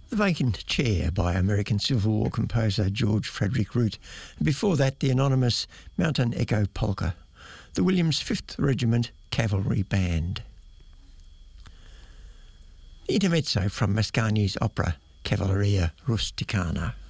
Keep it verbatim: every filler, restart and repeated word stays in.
The Vacant Chair by American Civil War composer George Frederick Root. And before that, the anonymous Mountain Echo Polka, the Williams fifth Regiment Cavalry Band. The intermezzo from Mascagni's opera Cavalleria Rusticana.